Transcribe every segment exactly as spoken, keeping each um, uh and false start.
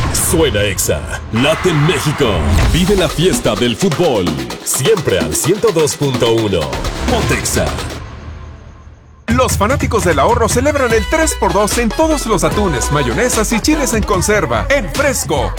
Suena Exa, late México. Vive la fiesta del fútbol. Siempre al ciento dos punto uno. Ponte Exa. Los fanáticos del ahorro celebran el tres por dos en todos los atunes, mayonesas y chiles en conserva, en fresco.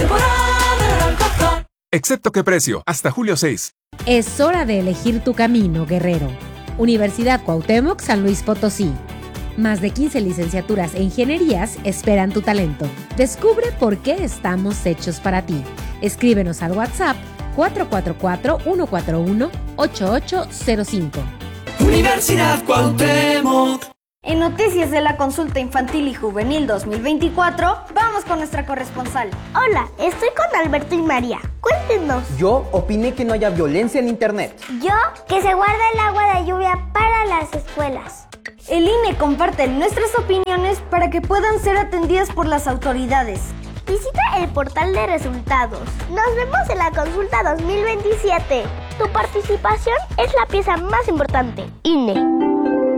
Excepto qué precio, hasta julio seis. Es hora de elegir tu camino, guerrero. Universidad Cuauhtémoc, San Luis Potosí. Más de quince licenciaturas e ingenierías esperan tu talento. Descubre por qué estamos hechos para ti. Escríbenos al WhatsApp cuatro cuatro cuatro, uno cuatro uno, ocho ocho cero cinco. Universidad Cuauhtémoc. En Noticias de la Consulta Infantil y Juvenil dos mil veinticuatro, vamos con nuestra corresponsal. Hola, estoy con Alberto y María. Cuéntenos. Yo opiné que no haya violencia en internet. Yo, que se guarda el agua de lluvia para las escuelas. El I N E comparte nuestras opiniones para que puedan ser atendidas por las autoridades. Visita el portal de resultados. Nos vemos en la consulta dos mil veintisiete. Tu participación es la pieza más importante. I N E.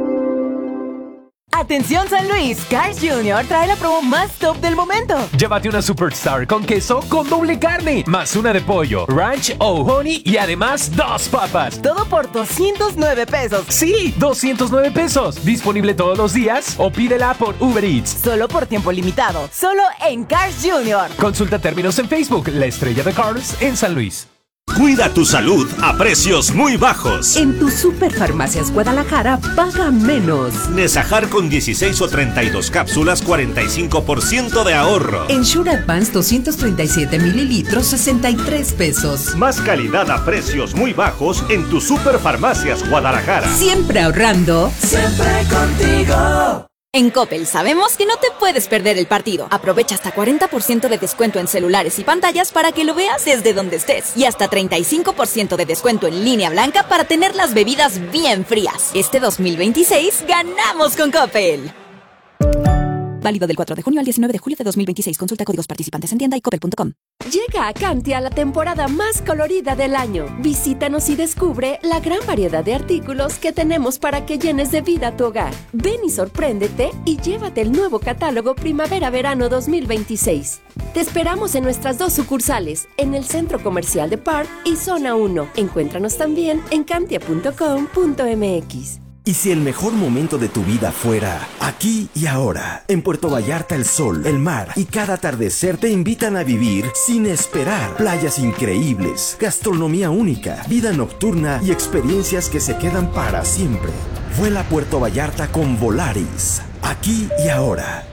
Atención San Luis, Cars Junior trae la promo más top del momento. Llévate una Superstar con queso con doble carne, más una de pollo, ranch o honey y además dos papas. Todo por doscientos nueve pesos. Sí, doscientos nueve pesos. Disponible todos los días o pídela por Uber Eats. Solo por tiempo limitado, solo en Cars Junior. Consulta términos en Facebook, la estrella de Cars en San Luis. Cuida tu salud a precios muy bajos. En tu Superfarmacias Guadalajara, paga menos. Nesajar con dieciséis o treinta y dos cápsulas, cuarenta y cinco por ciento de ahorro. Ensure Advance doscientos treinta y siete mililitros, sesenta y tres pesos. Más calidad a precios muy bajos en tu Superfarmacias Guadalajara. Siempre ahorrando. Siempre contigo. En Coppel sabemos que no te puedes perder el partido. Aprovecha hasta cuarenta por ciento de descuento en celulares y pantallas para que lo veas desde donde estés. Y hasta treinta y cinco por ciento de descuento en línea blanca para tener las bebidas bien frías. Este dos mil veintiséis ganamos con Coppel. Válido del cuatro de junio al diecinueve de julio de dos mil veintiséis. Consulta códigos participantes en tienda y coppel punto com. Llega a Cantia la temporada más colorida del año. Visítanos y descubre la gran variedad de artículos que tenemos para que llenes de vida tu hogar. Ven y sorpréndete y llévate el nuevo catálogo Primavera-Verano dos mil veintiséis. Te esperamos en nuestras dos sucursales, en el Centro Comercial de Park y Zona uno. Encuéntranos también en cantia punto com punto m x. ¿Y si el mejor momento de tu vida fuera aquí y ahora? En Puerto Vallarta el sol, el mar y cada atardecer te invitan a vivir sin esperar. Playas increíbles, gastronomía única, vida nocturna y experiencias que se quedan para siempre. Vuela a Puerto Vallarta con Volaris, aquí y ahora.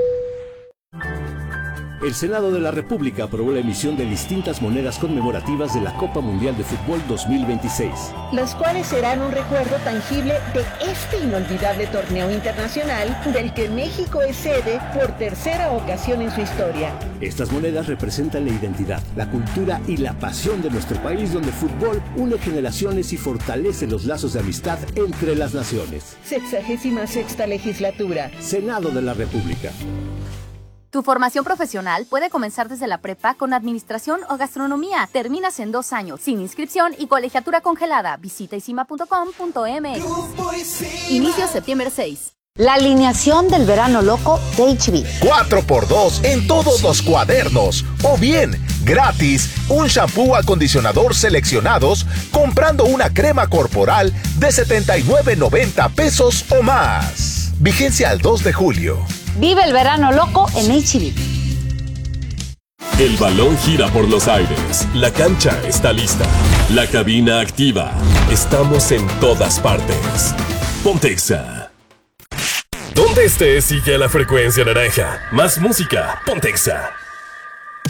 El Senado de la República aprobó la emisión de distintas monedas conmemorativas de la Copa Mundial de Fútbol dos mil veintiséis. Las cuales serán un recuerdo tangible de este inolvidable torneo internacional del que México es sede por tercera ocasión en su historia. Estas monedas representan la identidad, la cultura y la pasión de nuestro país, donde el fútbol une generaciones y fortalece los lazos de amistad entre las naciones. Sexagésima sexta legislatura. Senado de la República. Tu formación profesional puede comenzar desde la prepa con administración o gastronomía. Terminas en dos años, sin inscripción y colegiatura congelada. Visita isima punto com punto m x. Inicio septiembre seis. La alineación del verano loco de H B. cuatro por dos en todos los cuadernos. O bien, gratis, un shampoo acondicionador seleccionados comprando una crema corporal de setenta y nueve noventa pesos o más. Vigencia al dos de julio. Vive el verano loco en H B. El balón gira por los aires. La cancha está lista. La cabina activa. Estamos en todas partes. Ponte Exa. Donde estés, sigue la frecuencia naranja. Más música. Ponte Exa.